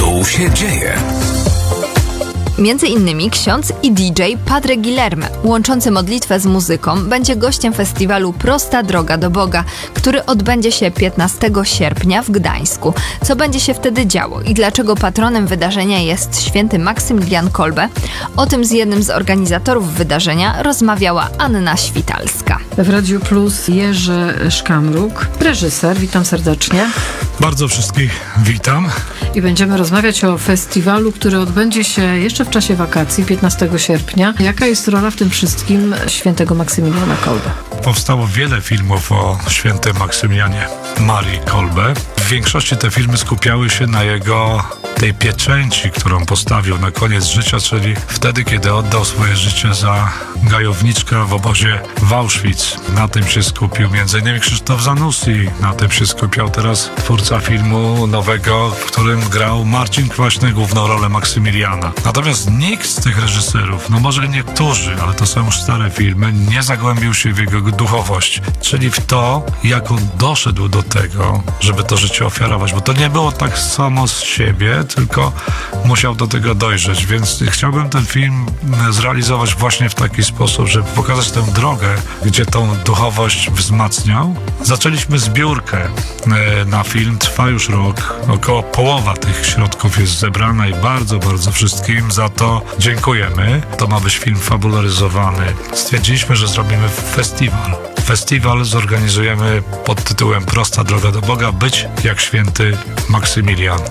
Tu się dzieje. Między innymi ksiądz i DJ Padre Guilherme, łączący modlitwę z muzyką, będzie gościem festiwalu Prosta Droga do Boga, który odbędzie się 15 sierpnia w Gdańsku. Co będzie się wtedy działo i dlaczego patronem wydarzenia jest święty Maksymilian Kolbe? O tym z jednym z organizatorów wydarzenia rozmawiała Anna Świtalska. W Radiu Plus Jerzy Szkamruk, reżyser. Witam serdecznie. Bardzo wszystkich witam. I będziemy rozmawiać o festiwalu, który odbędzie się jeszcze w czasie wakacji, 15 sierpnia. Jaka jest rola w tym wszystkim świętego Maksymiliana Kolbe? Powstało wiele filmów o świętym Maksymilianie Marii Kolbe. W większości te filmy skupiały się na tej pieczęci, którą postawił na koniec życia, czyli wtedy, kiedy oddał swoje życie za gajowniczka w obozie w Auschwitz. Na tym się skupił m.in. Krzysztof Zanussi, na tym się skupiał teraz twórca filmu nowego, w którym grał Marcin Kwaśny główną rolę Maksymiliana. Natomiast nikt z tych reżyserów, no może niektórzy, ale to są już stare filmy, nie zagłębił się w jego duchowość, czyli w to, jak on doszedł do tego, żeby to życie ofiarować, bo to nie było tak samo z siebie, tylko musiał do tego dojrzeć, więc chciałbym ten film zrealizować właśnie w taki sposób, żeby pokazać tę drogę, gdzie tą duchowość wzmacniał. Zaczęliśmy zbiórkę na film, trwa już rok, około połowa tych środków jest zebrana i bardzo, bardzo wszystkim za to dziękujemy. To ma być film fabularyzowany. Stwierdziliśmy, że zrobimy festiwal. Festiwal zorganizujemy pod tytułem Prosta Droga do Boga, być jak święty Maksymilian.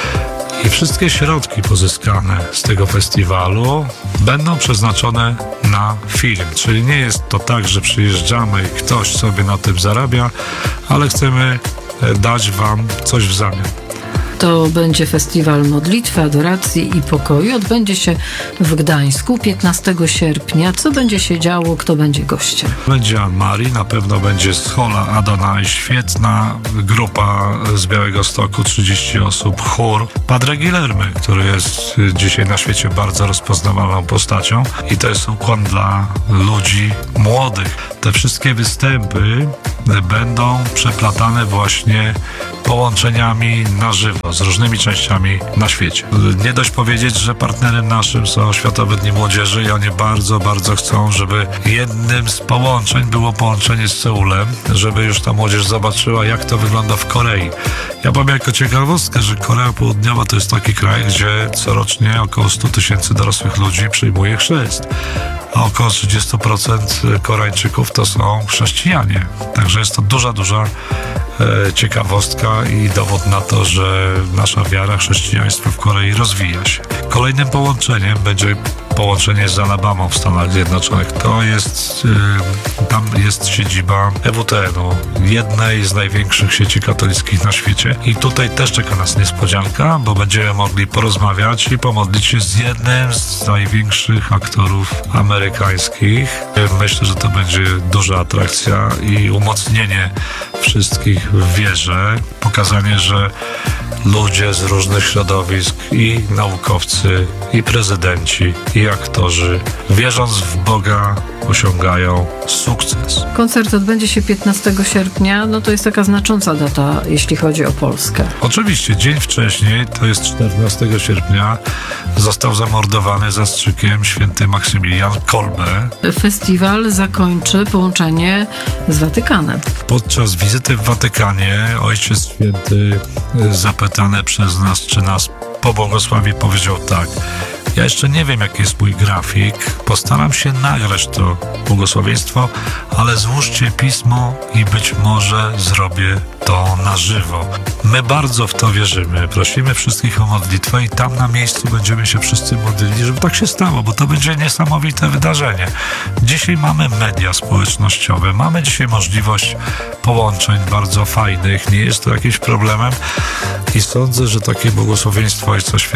I wszystkie środki pozyskane z tego festiwalu będą przeznaczone na film. Czyli nie jest to tak, że przyjeżdżamy i ktoś sobie na tym zarabia, ale chcemy dać wam coś w zamian. To będzie festiwal modlitwy, adoracji i pokoju. Odbędzie się w Gdańsku 15 sierpnia. Co będzie się działo? Kto będzie gościem? Będzie Anne-Marie, na pewno będzie Schola Adonai, świetna grupa z Białegostoku, 30 osób, chór. Padre Guilherme, który jest dzisiaj na świecie bardzo rozpoznawalną postacią i to jest ukłon dla ludzi młodych. Te wszystkie występy będą przeplatane właśnie połączeniami na żywo z różnymi częściami na świecie. Nie dość powiedzieć, że partnerem naszym są Światowe Dni Młodzieży i oni bardzo, bardzo chcą, żeby jednym z połączeń było połączenie z Seulem, żeby już ta młodzież zobaczyła, jak to wygląda w Korei. Ja powiem jako ciekawostkę, że Korea Południowa to jest taki kraj, gdzie corocznie około 100 000 dorosłych ludzi przyjmuje chrzest, a około 30% Koreańczyków to są chrześcijanie. Także jest to duża ciekawostka i dowód na to, że nasza wiara, chrześcijaństwo w Korei rozwija się. Kolejnym połączeniem będzie połączenie z Alabamą w Stanach Zjednoczonych. Tam jest siedziba EWTN-u, jednej z największych sieci katolickich na świecie. I tutaj też czeka nas niespodzianka, bo będziemy mogli porozmawiać i pomodlić się z jednym z największych aktorów amerykańskich. Myślę, że to będzie duża atrakcja i umocnienie wszystkich w wierze. Pokazanie, że ludzie z różnych środowisk, i naukowcy, i prezydenci, i aktorzy, wierząc w Boga, osiągają sukces. Koncert odbędzie się 15 sierpnia, no to jest taka znacząca data, jeśli chodzi o Polskę. Oczywiście, dzień wcześniej, to jest 14 sierpnia, został zamordowany zastrzykiem święty Maksymilian Kolbe. Festiwal zakończy połączenie z Watykanem. Podczas wizyty w Watykanie Ojciec Święty, zapytany przez nas, czy nas pobłogosławi, powiedział tak: ja jeszcze nie wiem, jaki jest mój grafik, postaram się nagrać to błogosławieństwo, ale złóżcie pismo i być może zrobię to na żywo. My bardzo w to wierzymy, prosimy wszystkich o modlitwę i tam na miejscu będziemy się wszyscy modlili, żeby tak się stało, bo to będzie niesamowite wydarzenie. Dzisiaj mamy media społecznościowe, mamy dzisiaj możliwość połączeń bardzo fajnych, nie jest to jakimś problemem i sądzę, że takie błogosławieństwo Ojca Świętego